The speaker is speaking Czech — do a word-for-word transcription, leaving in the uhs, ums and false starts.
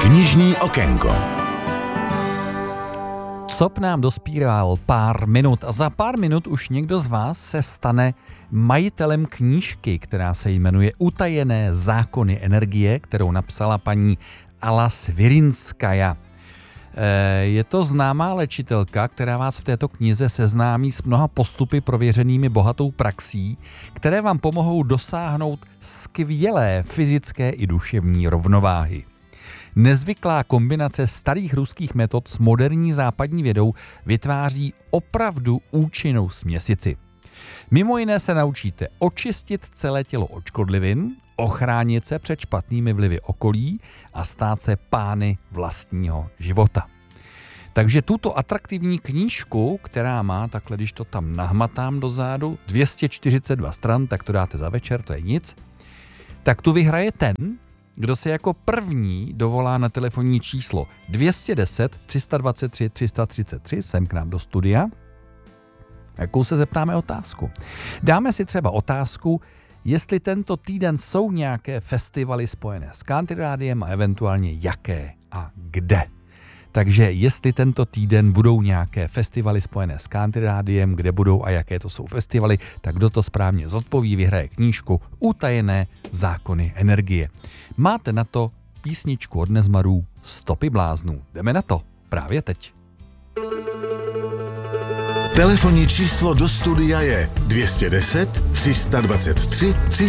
Knižní okénko. Cop nám dospíval pár minut a za pár minut už někdo z vás se stane majitelem knížky, která se jmenuje Utajené zákony energie, kterou napsala paní Alla Svirinskaja. Je to známá léčitelka, která vás v této knize seznámí s mnoha postupy prověřenými bohatou praxí, které vám pomohou dosáhnout skvělé fyzické i duševní rovnováhy. Nezvyklá kombinace starých ruských metod s moderní západní vědou vytváří opravdu účinnou směsici. Mimo jiné se naučíte očistit celé tělo od škodlivin, ochránit se před špatnými vlivy okolí a stát se pány vlastního života. Takže tuto atraktivní knížku, která má, takhle když to tam nahmatám dozadu, dvě stě čtyřicet dva stran, tak to dáte za večer, to je nic, tak tu vyhraje ten, kdo se jako první dovolá na telefonní číslo dvě stě deset, tři sta dvacet tři, tři sta třicet tři sem k nám do studia. Jakou se zeptáme otázku? Dáme si třeba otázku, jestli tento týden jsou nějaké festivaly spojené s Country Rádiem a eventuálně jaké a kde. Takže jestli tento týden budou nějaké festivaly spojené s Country Rádiem, kde budou a jaké to jsou festivaly, tak kdo to správně zodpoví, vyhraje knížku Utajené zákony energie. Máte na to písničku od Nezmarů Stopy bláznů. Jdeme na to právě teď. Telefonní číslo do studia je dvě stě deset, tři sta dvacet tři, tři